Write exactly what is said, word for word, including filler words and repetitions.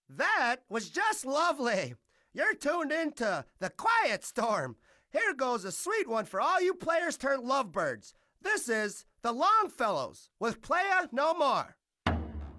That was just lovely. You're tuned into The Quiet Storm. Here goes a sweet one for all you players turned lovebirds. This is The Longfellows with Playa No More.